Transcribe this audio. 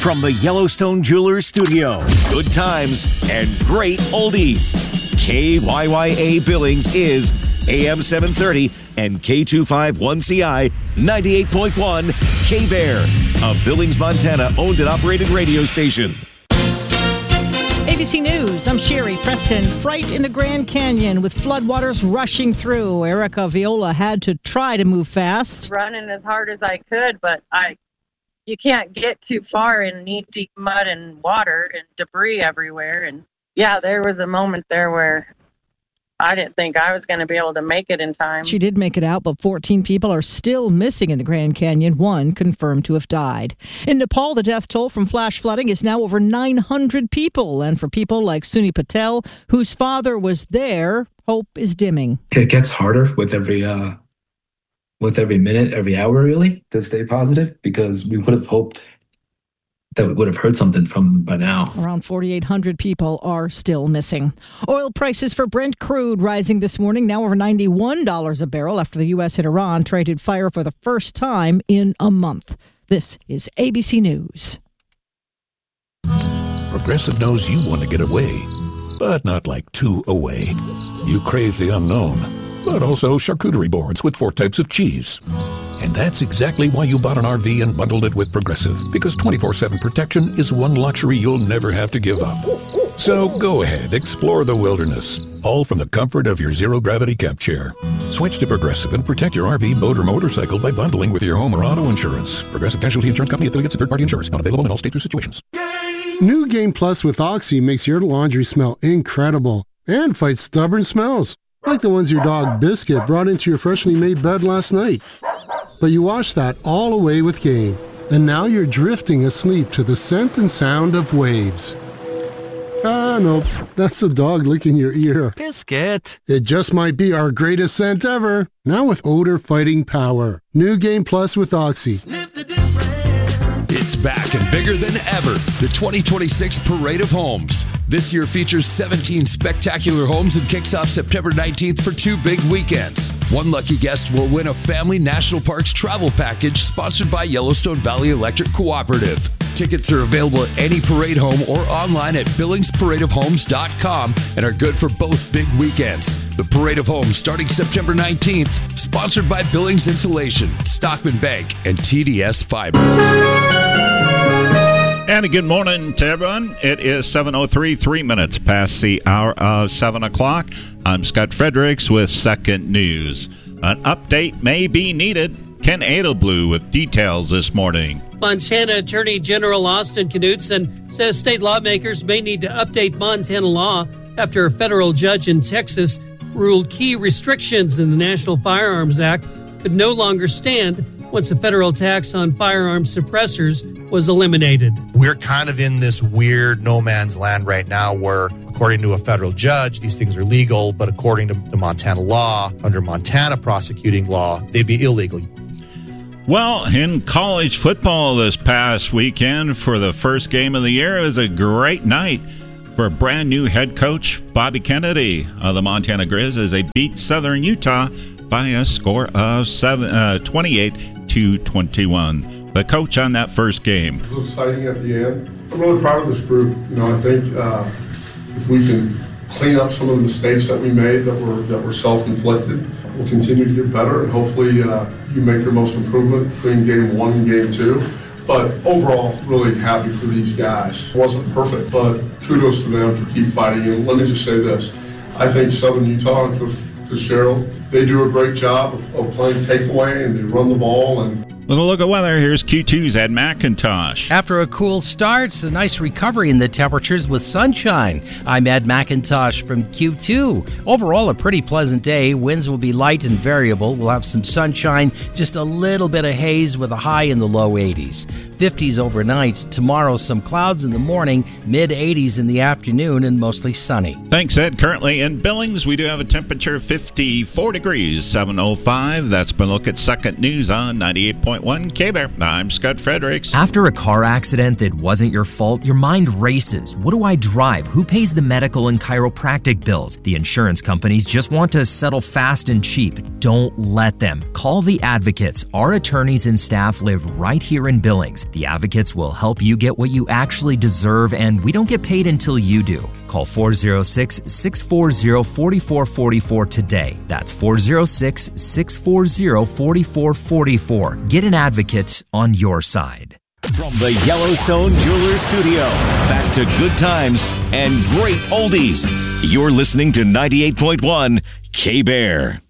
from the Yellowstone Jewelers Studio. Good times and great oldies. KYYA Billings is AM 730 and K251CI 98.1 K-Bear, a Billings, Montana owned and operated radio station. ABC News, I'm Sherry Preston. Fright in the Grand Canyon with floodwaters rushing through. Erica Viola had to try to move fast. Running as hard as I could, but you can't get too far in knee-deep mud and water and debris everywhere. And yeah, there was a moment there where I didn't think I was going to be able to make it in time. She did make it out, but 14 people are still missing in the Grand Canyon, one confirmed to have died. In Nepal, the death toll from flash flooding is now over 900 people. And for people like Suni Patel, whose father was there, hope is dimming. It gets harder with every minute, every hour, really, to stay positive, because we would have hoped that we would have heard something from them by now. Around 4,800 people are still missing. Oil prices for Brent crude rising this morning, now over $91 a barrel after the U.S. and Iran traded fire for the first time in a month. This is ABC News. Progressive knows you want to get away, but not like too away. You crave the unknown, but also charcuterie boards with 4 types of cheese. And that's exactly why you bought an RV and bundled it with Progressive, because 24/7 protection is one luxury you'll never have to give up. So go ahead, explore the wilderness, all from the comfort of your zero-gravity camp chair. Switch to Progressive and protect your RV, boat, or motorcycle by bundling with your home or auto insurance. Progressive Casualty Insurance Company, affiliates, and third-party insurers. Not available in all states or situations. New Game Plus with Oxy makes your laundry smell incredible and fights stubborn smells, like the ones your dog Biscuit brought into your freshly made bed last night. But you washed that all away with Game, and now you're drifting asleep to the scent and sound of waves. Ah, nope, that's the dog licking your ear. Biscuit. It just might be our greatest scent ever, now with odor-fighting power. New Game Plus with Oxy. It's back and bigger than ever. The 2026 Parade of Homes. This year features 17 spectacular homes and kicks off September 19th for 2 big weekends. One lucky guest will win a Family National Parks travel package sponsored by Yellowstone Valley Electric Cooperative. Tickets are available at any parade home or online at billingsparadeofhomes.com and are good for both big weekends. The Parade of Homes starting September 19th, sponsored by Billings Insulation, Stockman Bank, and TDS Fiber. And a good morning to everyone. It is 7:03, 3 minutes past the hour of 7 o'clock. I'm Scott Fredericks with Second News. An update may be needed. Ken Edelblue with details this morning. Montana Attorney General Austin Knudsen says state lawmakers may need to update Montana law after a federal judge in Texas ruled key restrictions in the National Firearms Act could no longer stand once the federal tax on firearms suppressors was eliminated. We're kind of in this weird no man's land right now where, according to a federal judge, these things are legal, but according to Montana law, under Montana prosecuting law, they'd be illegal. Well, in college football this past weekend for the first game of the year, it was a great night for a brand new head coach, Bobby Kennedy of the Montana Grizz, as they beat Southern Utah by a score of 28-21. The coach on that first game. It was exciting at the end. I'm really proud of this group. I think if we can clean up some of the mistakes that we made that were self-inflicted, we'll continue to get better, and hopefully you make your most improvement between game 1 and game 2. But overall, really happy for these guys. It wasn't perfect, but kudos to them for keep fighting. And let me just say this. I think Southern Utah and Coach Fitzgerald, they do a great job of playing takeaway, and they run the ball. And with a look at weather, here's Q2's Ed McIntosh. After a cool start, a nice recovery in the temperatures with sunshine. I'm Ed McIntosh from Q2. Overall, a pretty pleasant day. Winds will be light and variable. We'll have some sunshine, just a little bit of haze with a high in the low 80s. 50s overnight. Tomorrow, some clouds in the morning, mid-80s in the afternoon, and mostly sunny. Thanks, Ed. Currently in Billings, we do have a temperature of 54 degrees, 7:05. That's been a look at Second News on 98.1 98.1 K-Bear. I'm Scott Fredericks. After a car accident that wasn't your fault, your mind races. What do I drive? Who pays the medical and chiropractic bills? The insurance companies just want to settle fast and cheap. Don't let them. Call the Advocates. Our attorneys and staff live right here in Billings. The Advocates will help you get what you actually deserve, and we don't get paid until you do. Call 406-640-4444 today. That's 406-640-4444. Get an advocate on your side. From the Yellowstone Jewelers Studio, back to good times and great oldies. You're listening to 98.1 K-Bear.